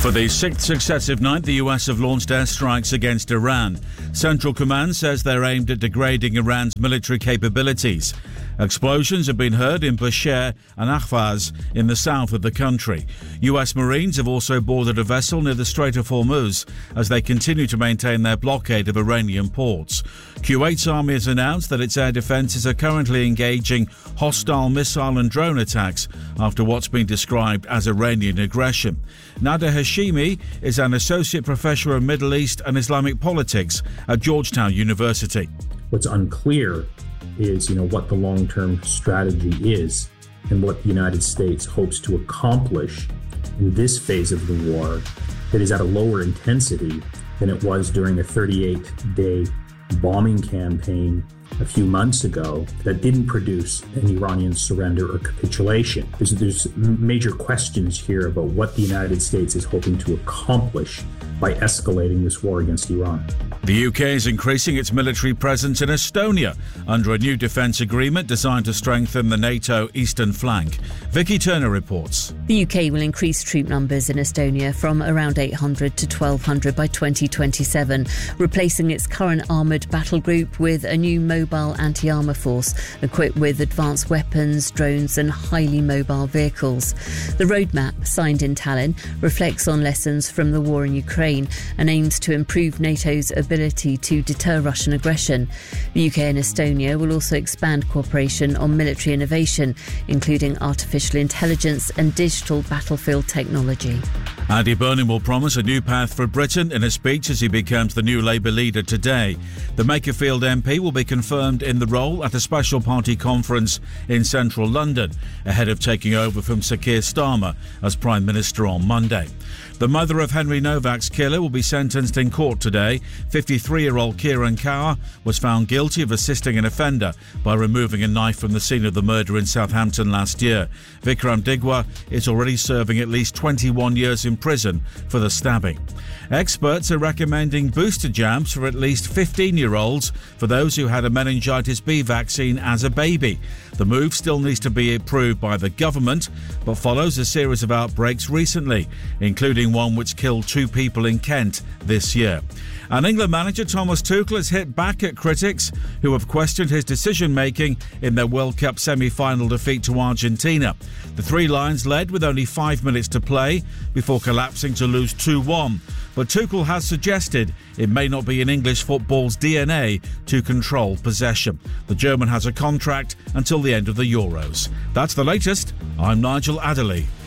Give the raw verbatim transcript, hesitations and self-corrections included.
For the sixth successive night, the U S have launched airstrikes against Iran. Central Command says they're aimed at degrading Iran's military capabilities. Explosions have been heard in Bushehr and Ahvaz in the south of the country. U S Marines have also boarded a vessel near the Strait of Hormuz as they continue to maintain their blockade of Iranian ports. Kuwait's army has announced that its air defences are currently engaging hostile missile and drone attacks after what's been described as Iranian aggression. Nada Hashimi is an associate professor of Middle East and Islamic politics at Georgetown University. What's unclear is, you know, what the long-term strategy is and what the United States hopes to accomplish in this phase of the war that is at a lower intensity than it was during a thirty-eight day bombing campaign a few months ago that didn't produce an Iranian surrender or capitulation. There's, there's major questions here about what the United States is hoping to accomplish by escalating this war against Iran. The U K is increasing its military presence in Estonia under a new defence agreement designed to strengthen the NATO eastern flank. Vicky Turner reports. The U K will increase troop numbers in Estonia from around eight hundred to twelve hundred by twenty twenty-seven, replacing its current armoured battle group with a new mobile anti-armour force equipped with advanced weapons, drones and highly mobile vehicles. The roadmap, signed in Tallinn, reflects on lessons from the war in Ukraine and aims to improve NATO's ability to deter Russian aggression. The U K and Estonia will also expand cooperation on military innovation, including artificial intelligence and digital battlefield technology. Andy Burnham will promise a new path for Britain in a speech as he becomes the new Labour leader today. The Makerfield M P will be confirmed in the role at a special party conference in central London, ahead of taking over from Sir Keir Starmer as Prime Minister on Monday. The mother of Henry Novak's killer will be sentenced in court today. fifty-three-year-old Kieran Kaur was found guilty of assisting an offender by removing a knife from the scene of the murder in Southampton last year. Vikram Digwa is already serving at least twenty-one years in prison for the stabbing. Experts are recommending booster jabs for at least fifteen-year-olds for those who had a meningitis B vaccine as a baby. The move still needs to be approved by the government, but follows a series of outbreaks recently, including one which killed two people in Kent this year. And England manager Thomas Tuchel has hit back at critics who have questioned his decision-making in their World Cup semi-final defeat to Argentina. The Three Lions led with only five minutes to play before collapsing to lose two one. But Tuchel has suggested it may not be in English football's D N A to control possession. The German has a contract until the end of the Euros. That's the latest. I'm Nigel Adderley.